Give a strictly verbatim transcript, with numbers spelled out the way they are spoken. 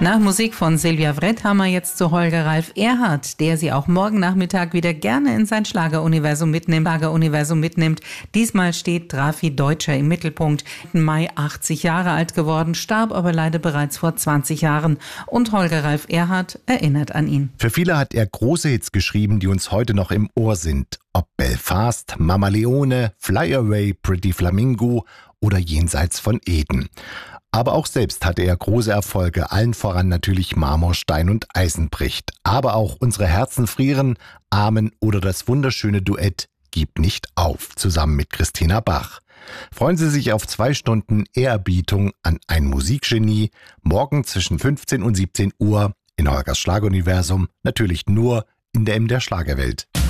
Nach Musik von Sylvia Wrethammer jetzt zu Holger Ralf Erhardt, der sie auch morgen Nachmittag wieder gerne in sein Schlageruniversum mitnimmt. Schlageruniversum mitnimmt. Diesmal steht Drafi Deutscher im Mittelpunkt. Im Mai achtzig Jahre alt geworden, starb aber leider bereits vor zwanzig Jahren. Und Holger Ralf Erhardt erinnert an ihn. Für viele hat er große Hits geschrieben, die uns heute noch im Ohr sind. Ob Belfast, Mama Leone, Fly Away, Pretty Flamingo oder Jenseits von Eden. Aber auch selbst hatte er große Erfolge, allen voran natürlich Marmor, Stein und Eisen bricht. Aber auch Unsere Herzen frieren, Amen oder das wunderschöne Duett Gib nicht auf, zusammen mit Christina Bach. Freuen Sie sich auf zwei Stunden Ehrerbietung an ein Musikgenie, morgen zwischen fünfzehn und siebzehn Uhr in Holgers Schlageruniversum, natürlich nur in der M D R Schlagerwelt.